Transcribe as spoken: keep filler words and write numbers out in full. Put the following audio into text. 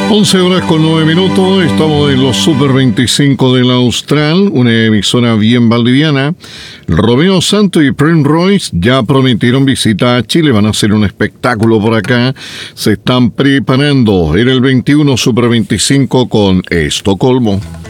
once horas con nueve minutos, estamos en los Super veinticinco de la Austral, una emisora bien valdiviana. Romeo Santos y Prince Royce ya prometieron visita a Chile, van a hacer un espectáculo por acá, se están preparando en el veintiuno Super veinticinco con Estocolmo.